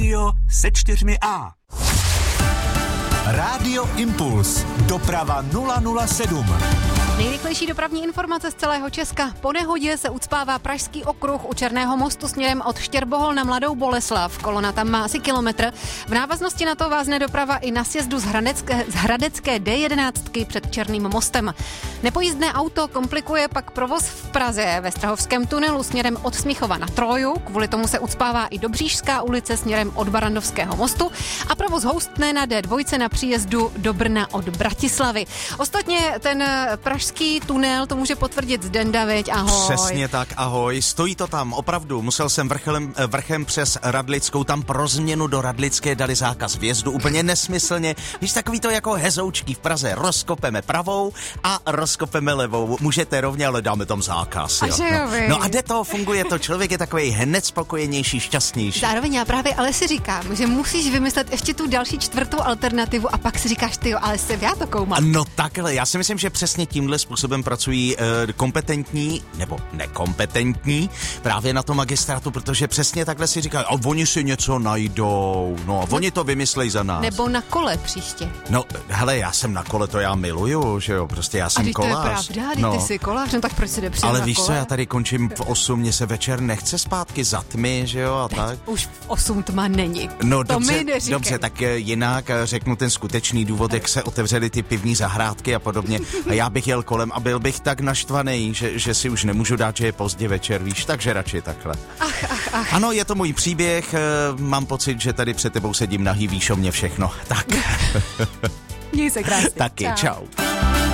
Rádio se 4A. Rádio Impuls. Doprava 007. Nejrychlejší dopravní informace z celého Česka. Po nehodě se ucpává Pražský okruh u Černého mostu směrem od Štěrbohol na Mladou Boleslav. Kolona tam má asi kilometr. V návaznosti na to vázne doprava i na sjezdu z Hradecké D11 před Černým mostem. Nepojízdné auto komplikuje pak provoz v Praze ve Strahovském tunelu směrem od Smíchova na Troju. Kvůli tomu se ucpává i Dobříšská ulice směrem od Barandovského mostu a provoz houstne na D2 na příjezdu do Brna od Bratislavy. Ostatně ten pražský tunel, to může potvrdit Zdenda, viď? Ahoj. Přesně tak, ahoj. Stojí to tam, opravdu. Musel jsem vrchem přes Radlickou, tam pro změnu do Radlické dali zákaz vjezdu, úplně nesmyslně. Víš, takový to jako hezoučky v Praze. Rozkopeme pravou a rozkopeme levou. Můžete rovně, ale dáme tam zákaz. Jo? No a jde to, funguje to. Člověk je takovej hned spokojenější, šťastnější. Zároveň já právě ale si říkám, že musíš vymyslet ještě tu další čtvrtou alternativu a pak si říkáš, ty jo, ale se já to koumám. No takhle, já si myslím, že přesně tímhle způsobem pracují kompetentní nebo nekompetentní právě na tom magistrátu, protože přesně takhle si říkají, a oni si něco najdou, no a oni to vymyslejí za nás. Nebo na kole příště. No, hele, já jsem na kole, to já miluju, že jo, prostě já jsem kolář. A to je pravda, ty jsi kolář, no tak proč si nepřijel na kole? Ale víš co, já tady končím v 8, mně se večer nechce zpátky za tmy, že jo, a teď tak. Už v 8 tma není. No to dobře, mi neříkej. dobře, tak jinak řeknu ten skutečný důvod, jak se otevřely ty pivní zahrádky a podobně. A já bych jel kolem a byl bych tak naštvaný, že si už nemůžu dát, že je pozdě večer, víš, takže radši takhle. Ach. Ano, je to můj příběh, mám pocit, že tady před tebou sedím nahý, víš o mě všechno. Tak. Měj se krásně. Taky, čau.